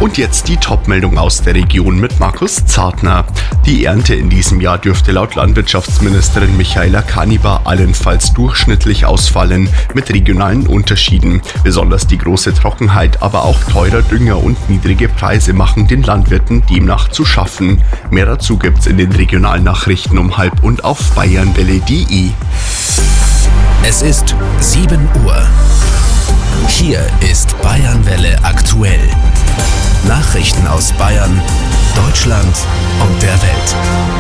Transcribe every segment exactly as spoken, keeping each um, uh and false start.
Und jetzt die Top-Meldung aus der Region mit Markus Zartner. Die Ernte in diesem Jahr dürfte laut Landwirtschaftsministerin Michaela Kanibar allenfalls durchschnittlich ausfallen, mit regionalen Unterschieden. Besonders die große Trockenheit, aber auch teurer Dünger und niedrige Preise machen den Landwirten demnach zu schaffen. Mehr dazu gibt's in den Regionalnachrichten um halb und auf bayernwelle punkt de. Es ist sieben Uhr. Hier ist Bayernwelle aktuell. Nachrichten aus Bayern, Deutschland und der Welt.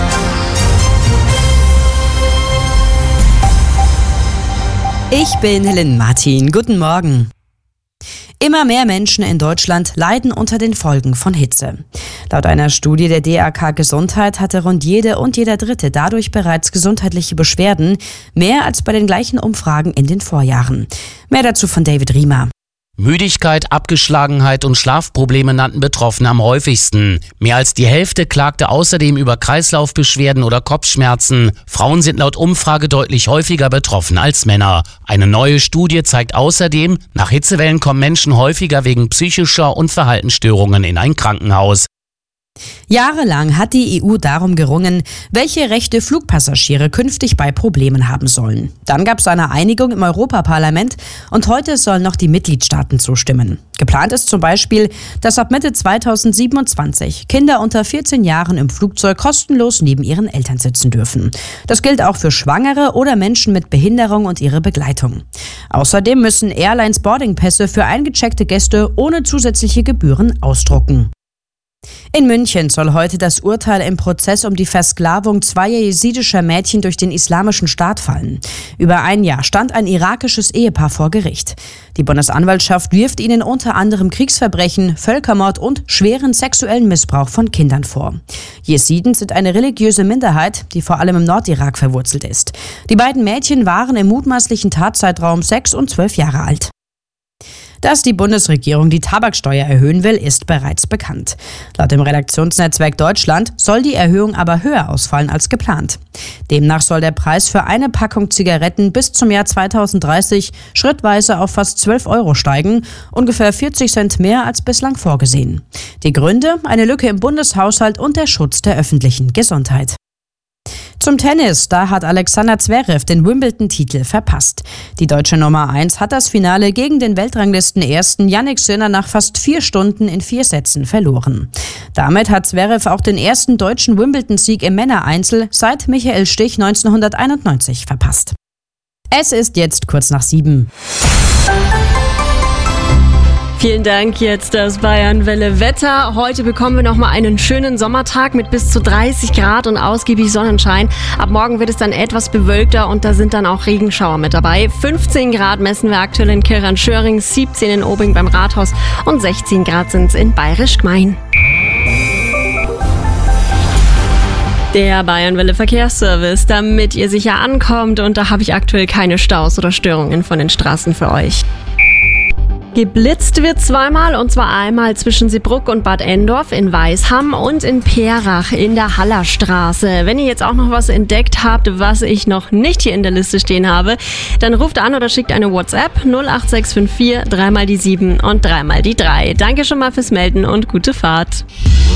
Ich bin Helen Martin. Guten Morgen. Immer mehr Menschen in Deutschland leiden unter den Folgen von Hitze. Laut einer Studie der D A K Gesundheit hatte rund jede und jeder Dritte dadurch bereits gesundheitliche Beschwerden, mehr als bei den gleichen Umfragen in den Vorjahren. Mehr dazu von David Riemer. Müdigkeit, Abgeschlagenheit und Schlafprobleme nannten Betroffene am häufigsten. Mehr als die Hälfte klagte außerdem über Kreislaufbeschwerden oder Kopfschmerzen. Frauen sind laut Umfrage deutlich häufiger betroffen als Männer. Eine neue Studie zeigt außerdem, nach Hitzewellen kommen Menschen häufiger wegen psychischer und Verhaltensstörungen in ein Krankenhaus. Jahrelang hat die E U darum gerungen, welche Rechte Flugpassagiere künftig bei Problemen haben sollen. Dann gab es eine Einigung im Europaparlament und heute sollen noch die Mitgliedstaaten zustimmen. Geplant ist zum Beispiel, dass ab Mitte zweitausendsiebenundzwanzig Kinder unter vierzehn Jahren im Flugzeug kostenlos neben ihren Eltern sitzen dürfen. Das gilt auch für Schwangere oder Menschen mit Behinderung und ihre Begleitung. Außerdem müssen Airlines Boardingpässe für eingecheckte Gäste ohne zusätzliche Gebühren ausdrucken. In München soll heute das Urteil im Prozess um die Versklavung zweier jesidischer Mädchen durch den Islamischen Staat fallen. Über ein Jahr stand ein irakisches Ehepaar vor Gericht. Die Bundesanwaltschaft wirft ihnen unter anderem Kriegsverbrechen, Völkermord und schweren sexuellen Missbrauch von Kindern vor. Jesiden sind eine religiöse Minderheit, die vor allem im Nordirak verwurzelt ist. Die beiden Mädchen waren im mutmaßlichen Tatzeitraum sechs und zwölf Jahre alt. Dass die Bundesregierung die Tabaksteuer erhöhen will, ist bereits bekannt. Laut dem Redaktionsnetzwerk Deutschland soll die Erhöhung aber höher ausfallen als geplant. Demnach soll der Preis für eine Packung Zigaretten bis zum Jahr zweitausenddreißig schrittweise auf fast zwölf Euro steigen, ungefähr vierzig Cent mehr als bislang vorgesehen. Die Gründe? Eine Lücke im Bundeshaushalt und der Schutz der öffentlichen Gesundheit. Zum Tennis, da hat Alexander Zverev den Wimbledon-Titel verpasst. Die deutsche Nummer eins hat das Finale gegen den Weltranglisten-Ersten Jannik Sinner nach fast vier Stunden in vier Sätzen verloren. Damit hat Zverev auch den ersten deutschen Wimbledon-Sieg im Männereinzel seit Michael Stich neunzehnhunderteinundneunzig verpasst. Es ist jetzt kurz nach sieben. Vielen Dank, jetzt das Bayernwelle Wetter. Heute bekommen wir nochmal einen schönen Sommertag mit bis zu dreißig Grad und ausgiebig Sonnenschein. Ab morgen wird es dann etwas bewölkter und da sind dann auch Regenschauer mit dabei. fünfzehn Grad messen wir aktuell in Kirchenschöring, siebzehn in Obing beim Rathaus und sechzehn Grad sind es in Bayerisch Gmein. Der Bayernwelle Verkehrsservice, damit ihr sicher ankommt, und da habe ich aktuell keine Staus oder Störungen von den Straßen für euch. Geblitzt wird zweimal, und zwar einmal zwischen Seebrugg und Bad Endorf in Weisham und in Perach in der Hallerstraße. Wenn ihr jetzt auch noch was entdeckt habt, was ich noch nicht hier in der Liste stehen habe, dann ruft an oder schickt eine WhatsApp null acht sechs fünf vier, dreimal die sieben und dreimal die drei. Danke schon mal fürs Melden und gute Fahrt.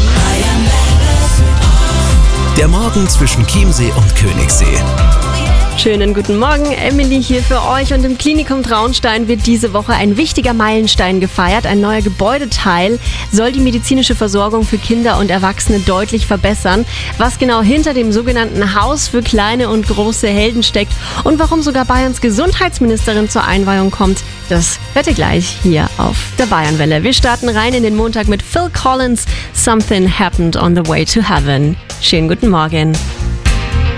Der Morgen zwischen Chiemsee und Königssee. Schönen guten Morgen, Emily hier für euch, und im Klinikum Traunstein wird diese Woche ein wichtiger Meilenstein gefeiert. Ein neuer Gebäudeteil soll die medizinische Versorgung für Kinder und Erwachsene deutlich verbessern. Was genau hinter dem sogenannten Haus für kleine und große Helden steckt und warum sogar Bayerns Gesundheitsministerin zur Einweihung kommt, das hört ihr gleich hier auf der Bayernwelle. Wir starten rein in den Montag mit Phil Collins, Something Happened on the Way to Heaven. Schönen guten Morgen.